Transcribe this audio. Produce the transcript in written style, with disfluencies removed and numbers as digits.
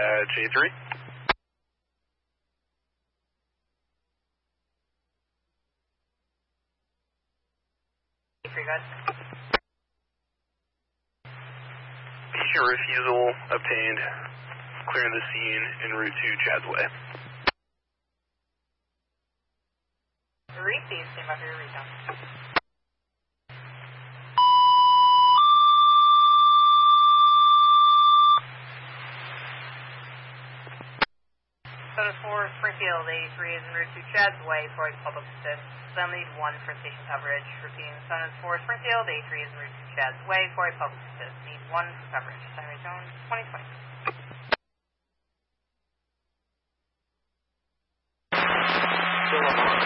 J3. Guys. Patient refusal obtained. Clearing the scene en route to Chad's Way. Received. Stand by for your recon. Soda 4, Springfield, 83 is en route to Chad's Way for a public assist. Then lead 1 for station coverage. Repeating, Soda 4, Springfield, 83 is en route to Chad's Way for a public assist. Need 1 for coverage. Time zone 2020. Still up on